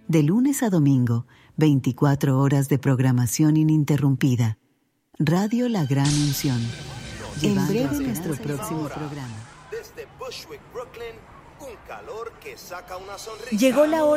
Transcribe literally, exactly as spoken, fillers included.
De lunes a domingo, veinticuatro horas de programación ininterrumpida. Radio La Gran Unción. En breve nuestro próximo programa. Desde Bushwick, Brooklyn, un calor que saca una sonrisa. Llegó la hora